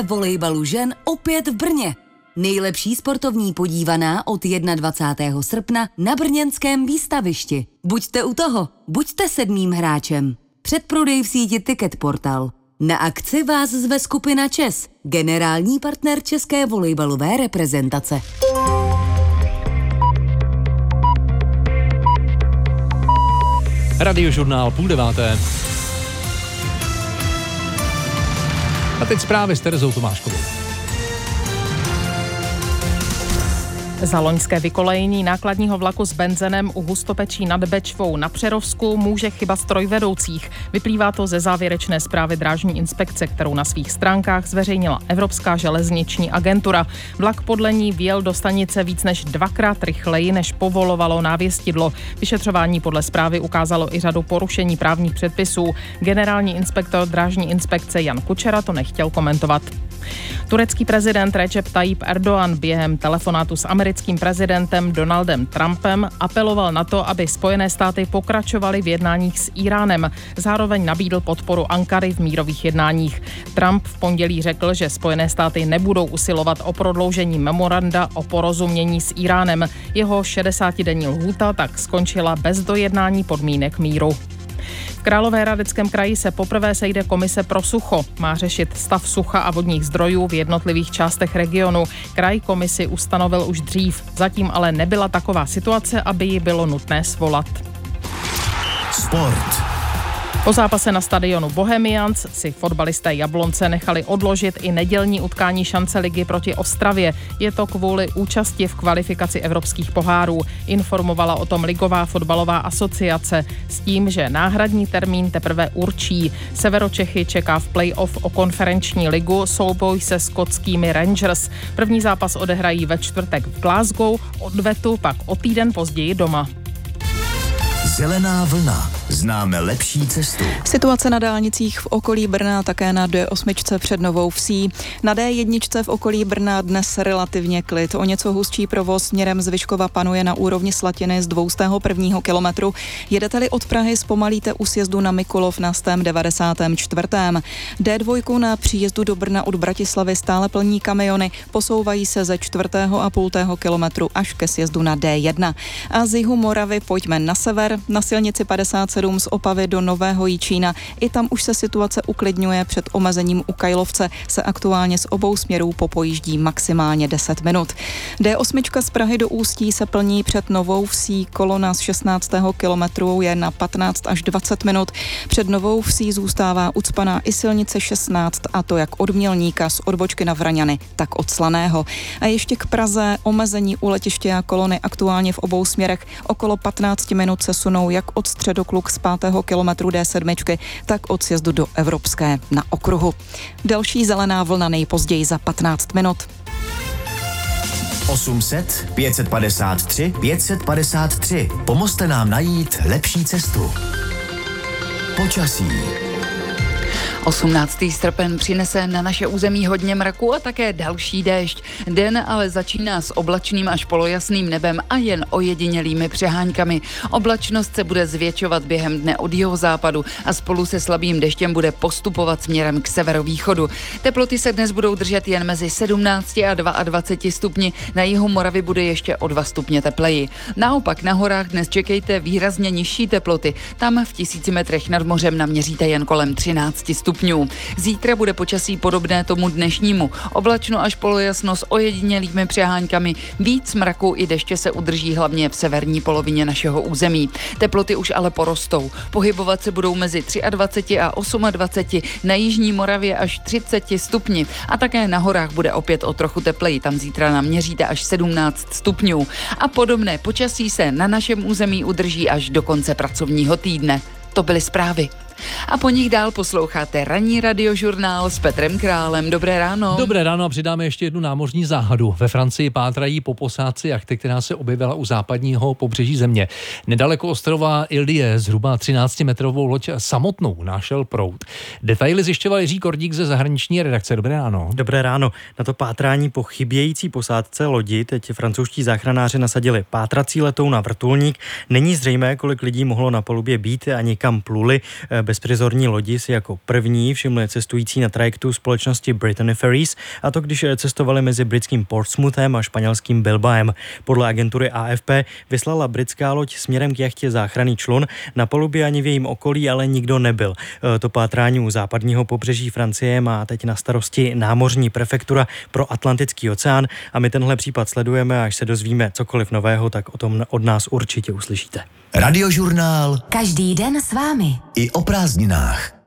volejbalu žen opět v Brně. Nejlepší sportovní podívaná od 21. srpna na brněnském výstavišti. Buďte u toho, buďte 7. hráčem. Předprodej v síti Ticket Portal. Na akci vás zve skupina ČES, generální partner české volejbalové reprezentace. Radiožurnál 8:30. A teď zprávy s Terezou Tomáškovou. Za loňské vykolejení nákladního vlaku s benzenem u Hustopečí nad Bečvou na Přerovsku může chyba strojvedoucích. Vyplývá to ze závěrečné zprávy drážní inspekce, kterou na svých stránkách zveřejnila Evropská železniční agentura. Vlak podle ní vjel do stanice víc než 2krát rychleji, než povolovalo návěstidlo. Vyšetřování podle zprávy ukázalo i řadu porušení právních předpisů. Generální inspektor drážní inspekce Jan Kučera to nechtěl komentovat. Turecký prezident Recep Tayyip Erdoğan během telefonátu s americkým prezidentem Donaldem Trumpem apeloval na to, aby Spojené státy pokračovaly v jednáních s Íránem. Zároveň nabídl podporu Ankary v mírových jednáních. Trump v pondělí řekl, že Spojené státy nebudou usilovat o prodloužení memoranda o porozumění s Íránem. Jeho 60denní lhůta tak skončila bez dojednání podmínek míru. V Královéhradeckém kraji se poprvé sejde komise pro sucho. Má řešit stav sucha a vodních zdrojů v jednotlivých částech regionu. Kraj komisi ustanovil už dřív. Zatím ale nebyla taková situace, aby ji bylo nutné svolat. Sport. Po zápase na stadionu Bohemians si fotbalisté Jablonce nechali odložit i nedělní utkání šance ligy proti Ostravě. Je to kvůli účasti v kvalifikaci evropských pohárů. Informovala o tom Ligová fotbalová asociace s tím, že náhradní termín teprve určí. Severočechy čeká v play-off o konferenční ligu souboj se skotskými Rangers. První zápas odehrají ve čtvrtek v Glasgow, odvetu pak o týden později doma. Zelená vlna. Známe lepší cestu. Situace na dálnicích v okolí Brna, také na D8 před Novou Vsí. Na D1 v okolí Brna dnes relativně klid. O něco hustší provoz směrem z Vyškova panuje na úrovni Slatiny z 201. kilometru. Jedete-li od Prahy, zpomalíte u sjezdu na Mikulov na 194. D2 na příjezdu do Brna od Bratislavy stále plní kamiony. Posouvají se ze 4,5 kilometru až ke sjezdu na D1. A z jihu Moravy pojďme na sever. Na silnici 57 z Opavy do Nového Jičína. I tam už se situace uklidňuje. Před omezením u Kajlovce se aktuálně z obou směrů popojíždí maximálně 10 minut. D8 z Prahy do Ústí se plní před Novou Vsí. Kolona z 16. kilometru je na 15 až 20 minut. Před Novou Vsí zůstává ucpaná i silnice 16, a to jak od Mělníka z odbočky na Vraňany, tak od Slaného. A ještě k Praze omezení u letiště a kolony aktuálně v obou směrech okolo 15 minut se sunou jak od Středokluk z 5. kilometru D7, tak od sjezdu do Evropské na okruhu. Další zelená vlna nejpozději za 15 minut. 800 553 553. Pomozte nám najít lepší cestu. Počasí. 18. srpen přinese na naše území hodně mraku a také další déšť. Den ale začíná s oblačným až polojasným nebem a jen ojedinělými přeháňkami. Oblačnost se bude zvětšovat během dne od jihozápadu a spolu se slabým deštěm bude postupovat směrem k severovýchodu. Teploty se dnes budou držet jen mezi 17 a 22 stupni, na jihu Moravy bude ještě o 2 stupně tepleji. Naopak na horách dnes čekejte výrazně nižší teploty. Tam v 1000 metrech nad mořem naměříte jen kolem 13 stupňů. Zítra bude počasí podobné tomu dnešnímu. Oblačno až polojasno s ojedinělými přeháňkami. Víc mraku i deště se udrží hlavně v severní polovině našeho území. Teploty už ale porostou. Pohybovat se budou mezi 23 a 28, na jižní Moravě až 30 stupni. A také na horách bude opět o trochu tepleji. Tam zítra naměříte až 17 stupňů. A podobné počasí se na našem území udrží až do konce pracovního týdne. To byly zprávy. A po nich dál posloucháte ranní radiožurnál s Petrem Králem. Dobré ráno. Dobré ráno a přidáme ještě jednu námořní záhadu. Ve Francii pátrají po posádce jachty, která se objevila u západního pobřeží země. Nedaleko ostrova Île zhruba 13-metrovou loď samotnou našel proud. Detaily zjišťoval Jiří Kordík ze zahraniční redakce. Dobré ráno. Dobré ráno. Na to pátrání po chybějící posádce lodi teď francouzští záchranáři nasadili pátrací letoun na vrtulník. Není zřejmé, kolik lidí mohlo na palubě být, ani kam pluli. bezprizorní lodi si jako první všimli cestující na trajektu společnosti Brittany Ferries, a to když cestovali mezi britským Portsmouthem a španělským Bilbaem. Podle agentury AFP vyslala britská loď směrem k jachtě záchranný člun. Na palubě ani v jejím okolí ale nikdo nebyl. To pátrání u západního pobřeží Francie má teď na starosti námořní prefektura pro Atlantický oceán a my tenhle případ sledujeme, až se dozvíme cokoliv nového, tak o tom od nás určitě uslyšíte. Radiožurnál Každý den s vámi. i o prázdninách.